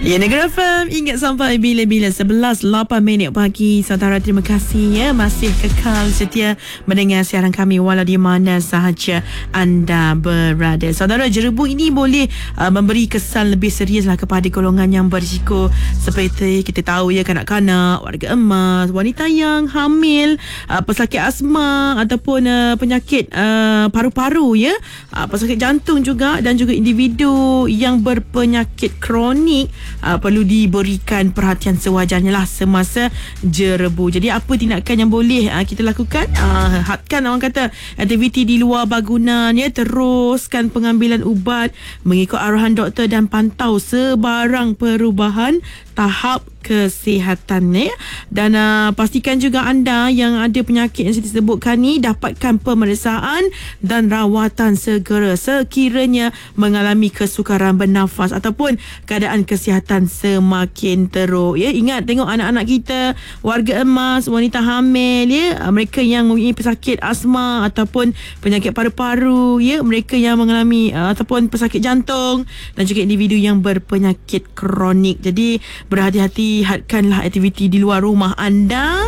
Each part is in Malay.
Ya, Negara FM ingat sampai bila-bila 11.08 pagi. Saudara, terima kasih ya masih kekal setia mendengar siaran kami walau di mana sahaja anda berada. Saudara, jerebu ini boleh memberi kesan lebih serius lah kepada golongan yang berisiko seperti kita tahu ya, kanak-kanak, warga emas, wanita yang hamil, pesakit asma ataupun penyakit paru-paru ya, pesakit jantung juga, dan juga individu yang berpenyakit kronik perlu diberikan perhatian sewajarnya lah semasa jerebu. Jadi apa tindakan yang boleh kita lakukan? Hadkan orang kata aktiviti di luar bangunan ya, teruskan pengambilan ubat mengikut arahan doktor dan pantau sebarang perubahan tahap kesihatan ya. Dan pastikan juga anda yang ada penyakit yang saya sebutkan ni dapatkan pemeriksaan dan rawatan segera sekiranya mengalami kesukaran bernafas ataupun keadaan kesihatan semakin teruk ya. Ingat, tengok anak-anak kita, warga emas, wanita hamil ya, mereka yang mempunyai pesakit asma ataupun penyakit paru-paru ya, mereka yang mengalami ataupun pesakit jantung, dan juga individu yang berpenyakit kronik. Jadi berhati-hati, hadkanlah aktiviti di luar rumah anda.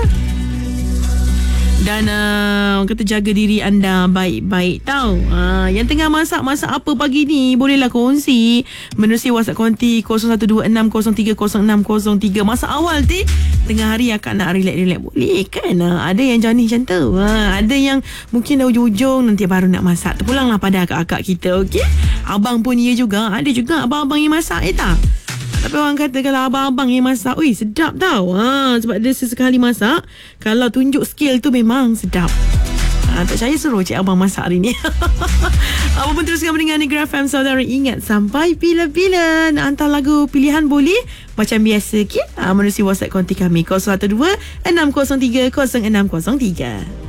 Dan orang kata jaga diri anda baik-baik tau. Yang tengah masak apa pagi ni, bolehlah kongsi menerusi WhatsApp konti 0126030603. Masak awal ti tengah hari akak nak relax-relax, boleh kan? Ada yang jenis macam tu. Ada yang mungkin dah ujung-ujung nanti baru nak masak. Terpulanglah pada akak-akak kita, okey? Abang pun ia juga. Ada juga abang-abang yang masak tak? Tapi orang kata kalau abang-abang yang masak, sedap tau. Sebab dia sesekali masak, kalau tunjuk skill tu memang sedap. Tak percaya, suruh cik abang masak hari ni. Apa pun teruskan mendengar Negara FM. Saudara, ingat sampai bila-bila nak hantar lagu pilihan boleh macam biasa, menerusi WhatsApp konti kami 012 603 0603.